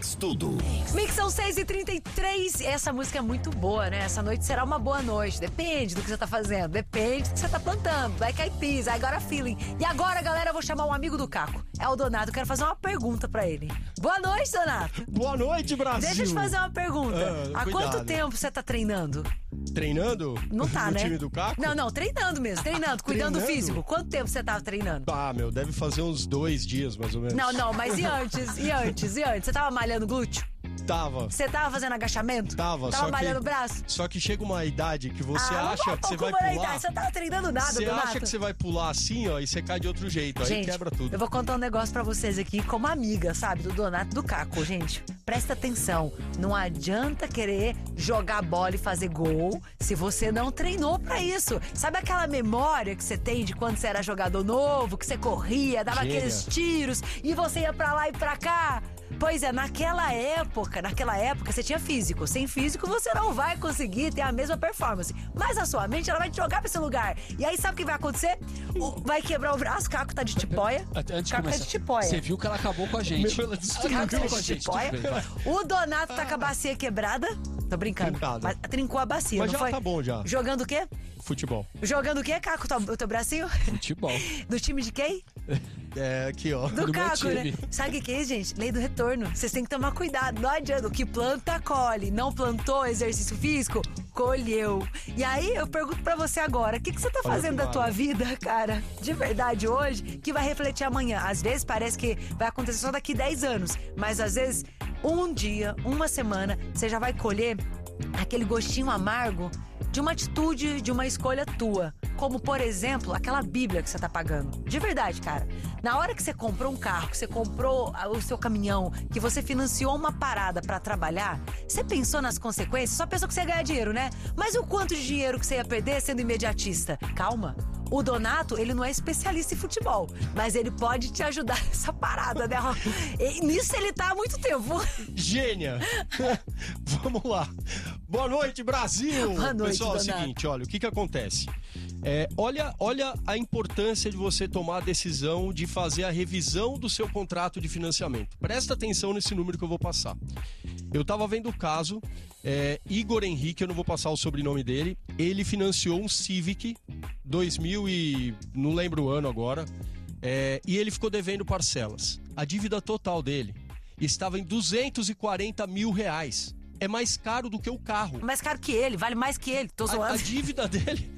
Mix Tudo. Mix são 6h33. Essa música é muito boa, né? Essa noite será uma boa noite. Depende do que você tá fazendo. Depende do que você tá plantando. Black Eyed Peas, I Got a Feeling. E agora, galera, eu vou chamar um amigo do Caco. É o Donato. Quero fazer uma pergunta pra ele. Boa noite, Donato. Boa noite, Brasil. Deixa eu te fazer uma pergunta. Há quanto tempo você tá treinando? Treinando? Não tá, no né? time do Caco? Não, treinando mesmo. Treinando, cuidando do físico. Quanto tempo você tava treinando? Ah, deve fazer uns 2 dias, mais ou menos. Não, mas e antes? E antes? Você tava malhando glúteo? Tava. Você tava fazendo agachamento? Tava malhando o braço? Só que chega uma idade que você acha que você vai pular. Idade. Você não tava treinando nada, Você Donato. acha que você vai pular assim, ó, e você cai de outro jeito. Aí gente, quebra tudo. Eu vou contar um negócio pra vocês aqui, como amiga, sabe? Do Donato e do Caco, gente. Presta atenção. Não adianta querer jogar bola e fazer gol se você não treinou pra isso. Sabe aquela memória que você tem de quando você era jogador novo, que você corria, dava aqueles tiros e você ia pra lá e pra cá? Pois é, naquela época você tinha físico. Sem físico você não vai conseguir ter a mesma performance. Mas a sua mente, ela vai te jogar pra esse lugar. E aí sabe o que vai acontecer? Vai quebrar o braço, Caco tá de tipóia. Antes de Caco começar, tá de tipóia. você viu que ela acabou com a gente. Caco tá de tipóia. O Donato tá com a bacia quebrada. Tô brincando. Mas trincou a bacia, mas não já foi? Tá bom já. Jogando o quê? Futebol. Jogando o quê, Caco? O teu bracinho? Futebol. Do time de quem? Aqui, ó. Do Caco, né? Sabe o que é isso, gente? Lei do retorno. Vocês têm que tomar cuidado. Não adianta. O que planta, colhe. Não plantou exercício físico, colheu. E aí, eu pergunto pra você agora, o que você tá fazendo da tua vida, cara? De verdade, hoje, que vai refletir amanhã? Às vezes parece que vai acontecer só daqui 10 anos. Mas às vezes, um dia, uma semana, você já vai colher aquele gostinho amargo de uma atitude, de uma escolha tua. Como, por exemplo, aquela Bíblia que você tá pagando. De verdade, cara. Na hora que você comprou um carro, que você comprou o seu caminhão, que você financiou uma parada pra trabalhar, você pensou nas consequências? Só pensou que você ia ganhar dinheiro, né? Mas o quanto de dinheiro que você ia perder sendo imediatista? Calma. O Donato, ele não é especialista em futebol, mas ele pode te ajudar nessa parada, né? E nisso ele tá há muito tempo. Gênia! Vamos lá. Boa noite, Brasil! Boa noite, pessoal, Donato. É o seguinte, olha, o que acontece? Olha a importância de você tomar a decisão de fazer a revisão do seu contrato de financiamento. Presta atenção nesse número que eu vou passar. Eu tava vendo o caso, Igor Henrique, eu não vou passar o sobrenome dele, ele financiou um Civic 2000 e não lembro o ano agora, e ele ficou devendo parcelas. A dívida total dele estava em R$240 mil. É mais caro do que o carro. Mais caro que ele, vale mais que ele. Tô zoando. A dívida dele,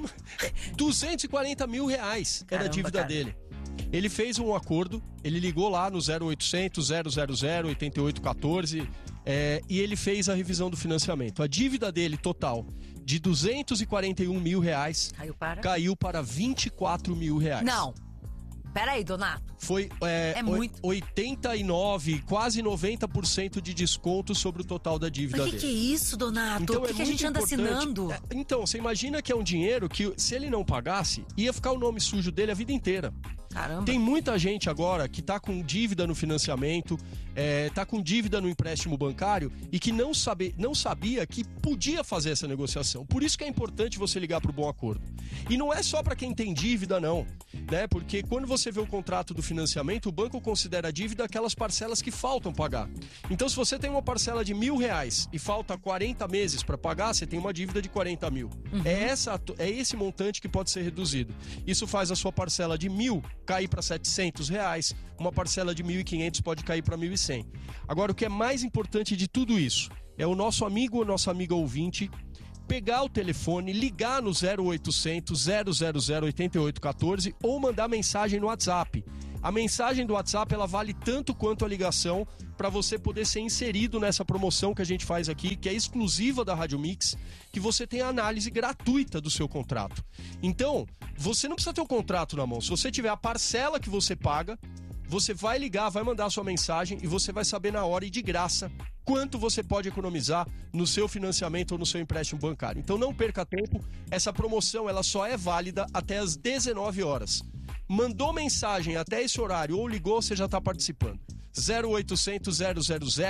R$240 mil era a dívida dele. Ele fez um acordo, ele ligou lá no 0800 000 8814 e ele fez a revisão do financiamento. A dívida dele total de R$241 mil caiu para R$24 mil. Não. Pera aí, Donato. Foi muito. 89, quase 90% de desconto sobre o total da dívida dele. Mas que é isso, Donato? Então, o que a gente anda assinando? Então, você imagina que é um dinheiro que, se ele não pagasse, ia ficar o nome sujo dele a vida inteira. Caramba. Tem muita gente agora que tá com dívida no financiamento, tá com dívida no empréstimo bancário e que não sabia que podia fazer essa negociação. Por isso que é importante você ligar pro Bom Acordo. E não é só para quem tem dívida, não, né? Porque quando você vê o contrato do financiamento, o banco considera a dívida aquelas parcelas que faltam pagar. Então, se você tem uma parcela de R$1.000 e falta 40 meses para pagar, você tem uma dívida de 40 mil. Uhum. É esse montante que pode ser reduzido. Isso faz a sua parcela de R$1.000 cair para R$700, uma parcela de 1.500 pode cair para 1.100. Agora, o que é mais importante de tudo isso é o nosso amigo ou nossa amiga ouvinte pegar o telefone, ligar no 0800 000 8814 ou mandar mensagem no WhatsApp. A mensagem do WhatsApp, ela vale tanto quanto a ligação para você poder ser inserido nessa promoção que a gente faz aqui, que é exclusiva da Rádio Mix, que você tem a análise gratuita do seu contrato. Então, você não precisa ter o contrato na mão. Se você tiver a parcela que você paga, você vai ligar, vai mandar a sua mensagem e você vai saber na hora e de graça quanto você pode economizar no seu financiamento ou no seu empréstimo bancário. Então não perca tempo, essa promoção ela só é válida até as 19 horas. Mandou mensagem até esse horário ou ligou, você já está participando. 0800 000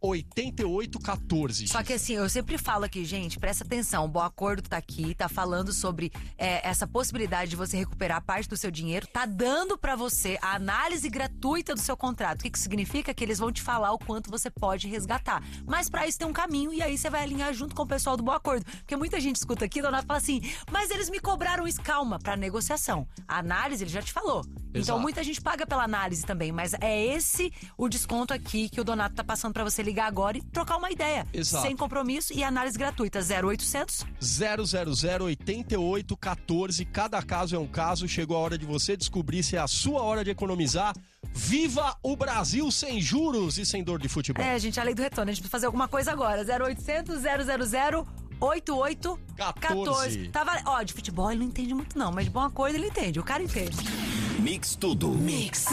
8814. Só que assim, eu sempre falo aqui, gente, presta atenção, o Bom Acordo tá aqui, tá falando sobre essa possibilidade de você recuperar parte do seu dinheiro, tá dando pra você a análise gratuita do seu contrato. O que significa? Que eles vão te falar o quanto você pode resgatar. Mas pra isso tem um caminho e aí você vai alinhar junto com o pessoal do Bom Acordo. Porque muita gente escuta aqui, Donato fala assim, mas eles me cobraram isso. Calma, pra negociação. A análise, ele já te falou. Exato. Então muita gente paga pela análise também, mas é esse o desconto aqui que o Donato tá passando pra você ligar agora e trocar uma ideia. Exato. Sem compromisso e análise gratuita. 0800 000 8814. Cada caso é um caso. Chegou a hora de você descobrir se é a sua hora de economizar. Viva o Brasil sem juros e sem dor de futebol. Gente, a lei do retorno. A gente precisa fazer alguma coisa agora. 0800 000 8814. Ó, de futebol ele não entende muito não, mas de Bom Acordo ele entende. O cara entende. Mix tudo. Mix.